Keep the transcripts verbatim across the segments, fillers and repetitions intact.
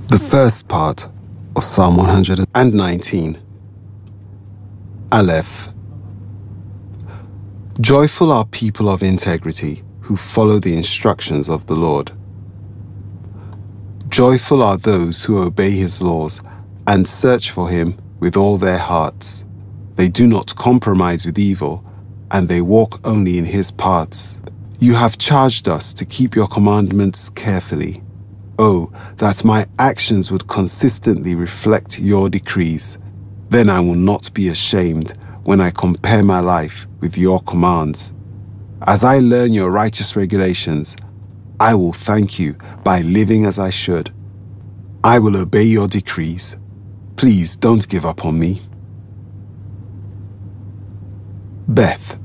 The first part of Psalm one hundred nineteen. Aleph. Joyful are people of integrity who follow the instructions of the Lord. Joyful are those who obey his laws and search for him with all their hearts. They do not compromise with evil, and they walk only in his paths. You have charged us to keep your commandments carefully. Oh, that my actions would consistently reflect your decrees. Then I will not be ashamed when I compare my life with your commands. As I learn your righteous regulations, I will thank you by living as I should. I will obey your decrees. Please don't give up on me. Beth.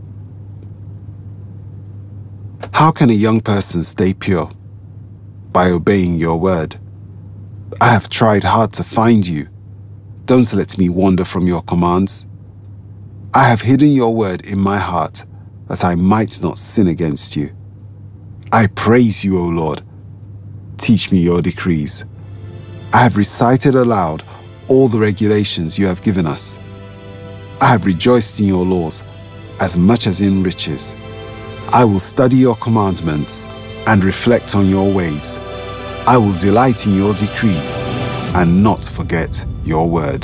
How can a young person stay pure? By obeying your word. I have tried hard to find you. Don't let me wander from your commands. I have hidden your word in my heart, that I might not sin against you. I praise you, O Lord. Teach me your decrees. I have recited aloud all the regulations you have given us. I have rejoiced in your laws as much as in riches. I will study your commandments and reflect on your ways. I will delight in your decrees and not forget your word.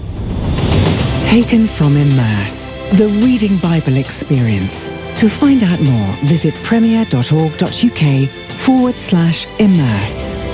Taken from Immerse, the Reading Bible Experience. To find out more, visit premier.org.uk forward slash immerse.